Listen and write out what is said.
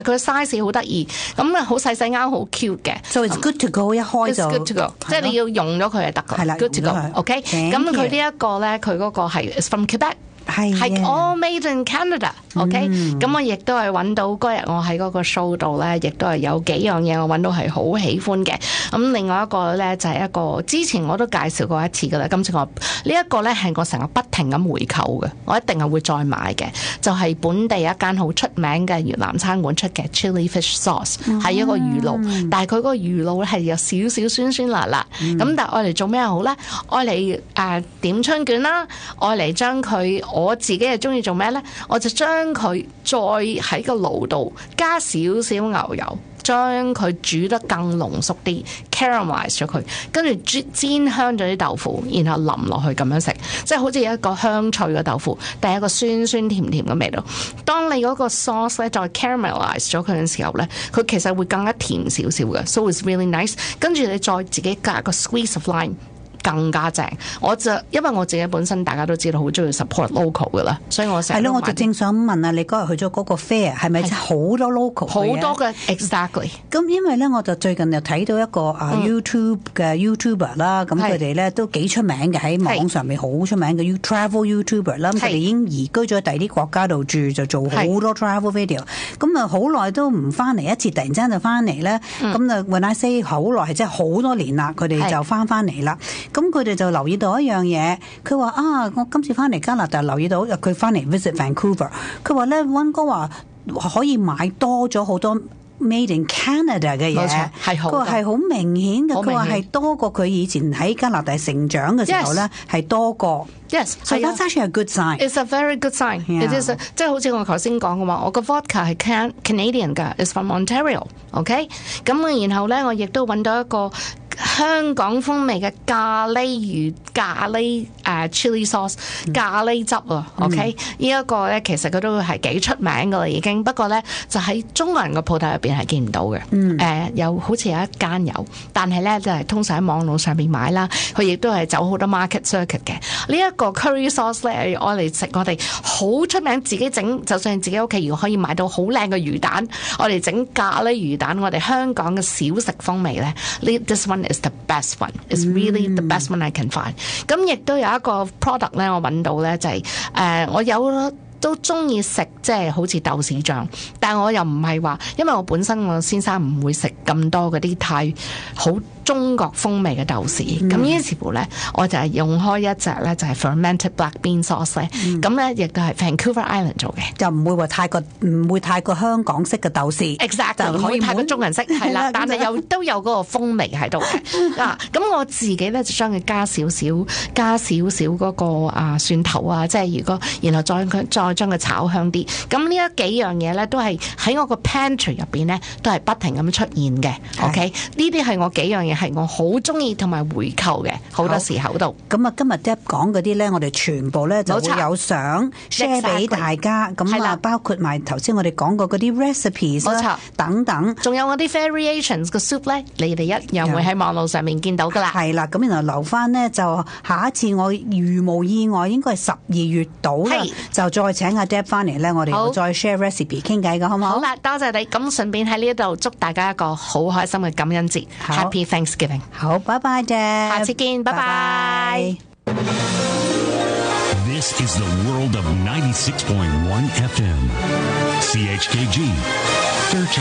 佢 size 好得意，咁啊好細細啱好 cute 嘅。 So it's good to go， 一開就 It's good to go， 即係你要用咗佢就得㗎。 係啦 ，good to go。OK， 咁佢呢一個咧，佢嗰個係 is from Quebec。係 all made in Canada，OK，咁我亦都係揾到嗰日我喺嗰個 show 度咧，亦都係有幾樣嘢我揾到係好喜歡嘅。咁另外一個咧就係一個之前我都介紹過一次噶啦，今次我呢一個咧係我成日不停咁回購嘅，我一定係會再買嘅，就係本地一間好出名嘅越南餐館出嘅 chili fish sauce， 係一個魚露，但係佢嗰個魚露咧係有少少酸酸辣辣，咁但係愛嚟做咩好咧？愛嚟點春卷啦，愛嚟將佢。我自己係中意做咩呢？我就將佢再喺個爐度加少少牛油，將佢煮得更濃縮啲 ，caramelize 咗佢，跟住煎香咗啲豆腐，然後淋落去咁樣食，即係好似一個香脆嘅豆腐，但係一個酸酸甜甜嘅味道。當你嗰個 sauce 咧再 caramelize 咗佢嘅時候咧，佢其實會更加甜少少嘅 ，so it's really nice。跟住你再自己加個 squeeze of lime。更加正，因為我自己本身大家都知道好中意 support local 噶啦，所以我成日係咯，我就正想問啊，你嗰日去咗嗰個 fair 係咪好多 local 好多嘅 exactly？ 咁因為咧，我就最近又睇到一個YouTube 嘅 YouTuber 啦，咁佢哋咧都幾出名嘅，喺網上面好出名嘅 travel YouTuber 啦，咁佢哋已經移居咗第啲國家度住，就做好多 travel video。咁啊好耐都唔翻嚟一次，突然之間就翻嚟咧，咁啊 when I say 好耐係真係好多年啦，佢哋就翻嚟啦。咁佢哋就留意到一樣嘢，佢話我今次翻嚟加拿大留意到，佢翻嚟 visit Vancouver， 佢話咧溫哥華可以買多咗好多 Made in Canada 嘅嘢，佢話係好明顯嘅，佢話係多過佢以前喺加拿大成長嘅時候咧，係多過。 Yes， so that's actually a good sign. It's a very good sign. It is 即係好似我頭先講嘅話，我個 vodka 係 Canadian 㗎 ，is from Ontario。OK， 咁然後咧，我亦都揾到一個香港風味嘅咖喱魚、咖喱chili sauce、咖喱汁啊。OK，呢一個咧其實佢都係幾出名㗎啦，已經。不過咧就喺中國人嘅鋪頭入邊係見唔到嘅。有好似有一間有，但係咧就係通常喺網絡上邊買啦。佢亦都係走好多 market circuit 嘅。呢一個 curry sauce 咧，我嚟食我哋好出名，自己整，就算自己屋企如果可以買到好靚嘅魚蛋，我哋整咖喱魚蛋，我哋香港嘅小食風味咧， this one is the best one. It's really the best one I can find. 咁亦都有一個 product 咧，我揾到咧就係我有都中意食即係好似豆豉醬，但我又唔係話，因為我本身我先生唔會食咁多嗰啲太好中國風味嘅豆豉，咁於是乎咧，我就係用開一隻咧就係 fermented black bean sauce 咧，咁咧亦都係 Vancouver Island 做嘅， 就唔會太過香港式嘅豆豉 ，exactly 唔會太過中人式，係啦，但係又都有嗰個風味喺度嘅。咁我自己咧就將佢加少少嗰個蒜頭啊，即係如果然後再將佢炒香啲，咁呢一幾樣嘢咧都係喺我個 pantry 入邊咧都係不停咁出現嘅。OK， 呢啲係我幾樣嘢係我好中意同埋回購嘅，好多時候度。 咁啊，今日 Deb 講嗰啲咧，我哋全部咧就會有相 share 俾大家。咁啊，包括埋頭先我哋講過嗰啲 recipes 啦，等等。 仲有我啲 variations 嘅 soup 咧，你哋一樣會喺網絡上面見到噶啦。 係啦，咁然後留翻呢，就下一次我如無意外應該係12月到啦，就再請阿 Deb 翻嚟咧，我哋又再 share recipe 傾偈噶，好唔好？ 好啦，多謝你。咁順便喺呢一度祝大家一個好開心嘅感恩節 ，Happy Thanksgiving。 好，拜拜 Deb， 下次見，拜拜。 This is the world of 96.1 FM. CHKG.